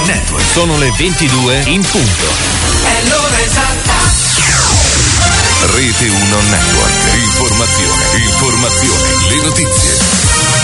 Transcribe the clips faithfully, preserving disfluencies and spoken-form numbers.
Network. Sono le ventidue in punto. È l'ora esatta. Rete uno Network. Informazione, informazione, le notizie.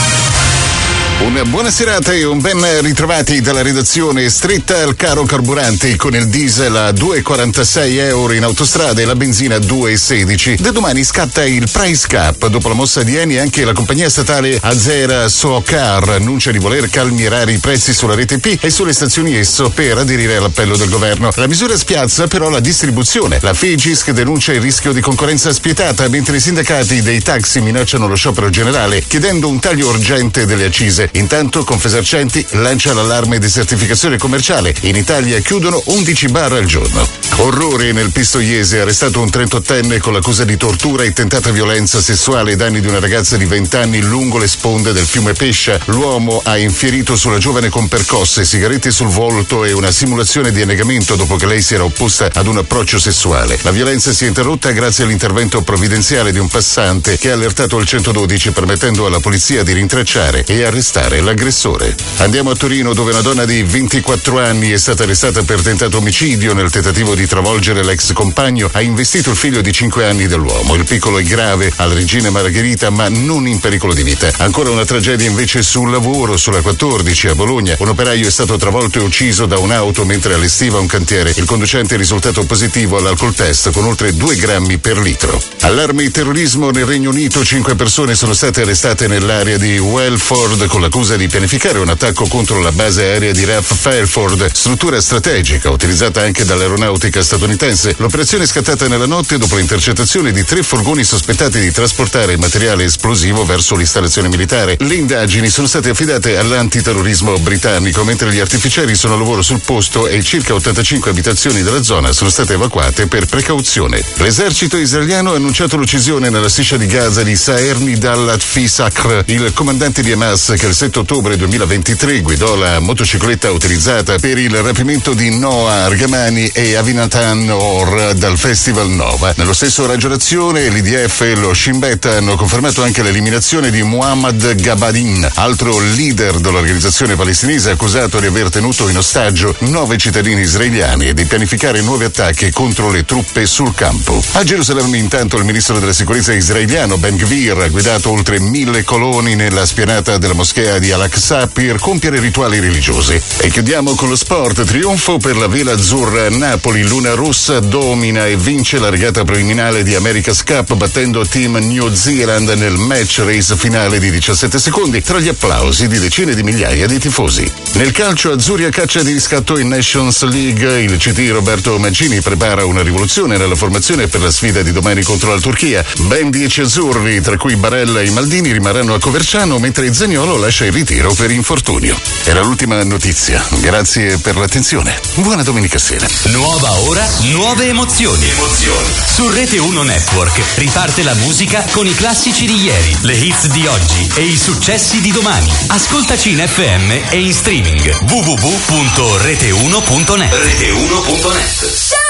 Una buona serata e un ben ritrovati dalla redazione. Stretta al caro carburanti con il diesel a due virgola quarantasei euro in autostrada e la benzina a due virgola sedici. Da domani scatta il price cap. Dopo la mossa di Eni, anche la compagnia statale Azera Socar annuncia di voler calmierare i prezzi sulla rete P e sulle stazioni Esso per aderire all'appello del governo. La misura spiazza però la distribuzione. La Figisc denuncia il rischio di concorrenza spietata, mentre i sindacati dei taxi minacciano lo sciopero generale chiedendo un taglio urgente delle accise. Intanto Confesercenti lancia l'allarme di certificazione commerciale. In Italia chiudono undici bar al giorno. Orrore nel Pistoiese, arrestato un trentottenne con l'accusa di tortura e tentata violenza sessuale ai danni di una ragazza di venti anni lungo le sponde del fiume Pescia. L'uomo ha infierito sulla giovane con percosse, sigarette sul volto e una simulazione di annegamento dopo che lei si era opposta ad un approccio sessuale. La violenza si è interrotta grazie all'intervento provvidenziale di un passante che ha allertato il centododici, permettendo alla polizia di rintracciare e arrestare l'aggressore. Andiamo a Torino, dove una donna di ventiquattro anni è stata arrestata per tentato omicidio. Nel tentativo di travolgere l'ex compagno ha investito il figlio di cinque anni dell'uomo. Il piccolo è grave al Regina Margherita, ma non in pericolo di vita. Ancora una tragedia invece sul lavoro. Sulla quattordici a Bologna un operaio è stato travolto e ucciso da un'auto mentre allestiva un cantiere. Il conducente è risultato positivo all'alcol test con oltre due grammi per litro. Allarme terrorismo nel Regno Unito. Cinque persone sono state arrestate nell'area di Welford con l'accusa di pianificare un attacco contro la base aerea di R A F Fairford, struttura strategica utilizzata anche dall'aeronautica statunitense. L'operazione è scattata nella notte dopo l'intercettazione di tre furgoni sospettati di trasportare materiale esplosivo verso l'installazione militare. Le indagini sono state affidate all'antiterrorismo britannico, mentre gli artificieri sono a lavoro sul posto e circa ottantacinque abitazioni della zona sono state evacuate per precauzione. L'esercito israeliano ha annunciato l'uccisione nella striscia di Gaza di Saerni Dallat Sakr, il comandante di Hamas che il sette ottobre duemilaventitré guidò la motocicletta utilizzata per il rapimento di Noah Argamani e Avinatan Or dal Festival Nova. Nello stesso raggio d'azione l'I D F e lo Shin Bet hanno confermato anche l'eliminazione di Muhammad Gabadin, altro leader dell'organizzazione palestinese accusato di aver tenuto in ostaggio nove cittadini israeliani e di pianificare nuovi attacchi contro le truppe sul campo. A Gerusalemme intanto il ministro della sicurezza israeliano Ben Gvir ha guidato oltre mille coloni nella spianata della moschea di Al-Aqsa per compiere rituali religiosi. E chiudiamo con lo sport. Trionfo per la vela azzurra. Napoli, Luna Rossa domina e vince la regata preliminare di America's Cup battendo Team New Zealand nel match race finale di diciassette secondi tra gli applausi di decine di migliaia di tifosi. Nel calcio azzurri a caccia di riscatto in Nations League. Il C T Roberto Mancini prepara una rivoluzione nella formazione per la sfida di domani contro la Turchia. Ben dieci azzurri, tra cui Barella e Maldini, rimarranno a Coverciano, mentre Zaniolo lascia il ritiro per infortunio. Era l'ultima notizia. Grazie per l'attenzione. Buona domenica sera. Nuova ora, nuove emozioni. Emozioni. Su Rete uno Network riparte la musica con i classici di ieri, le hits di oggi e i successi di domani. Ascoltaci in F M e in streaming. w w w punto rete uno punto net. rete uno punto net.